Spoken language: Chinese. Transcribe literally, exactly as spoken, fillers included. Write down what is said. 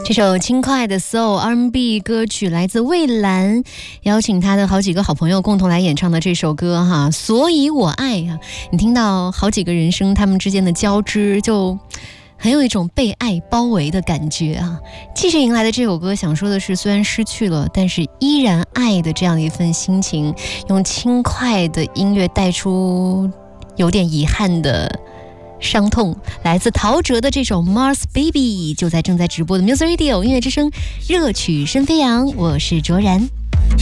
这首轻快的 Soul R and B 歌曲来自蔚蓝，邀请他的好几个好朋友共同来演唱的这首歌哈，所以我爱啊。你听到好几个人声他们之间的交织，就很有一种被爱包围的感觉啊。继续迎来的这首歌想说的是，虽然失去了，但是依然爱的这样的一份心情，用轻快的音乐带出有点遗憾的伤痛。来自陶喆的这首 Mars Baby 就在正在直播的 Music Radio 音乐之声，热曲声飞扬，我是卓然。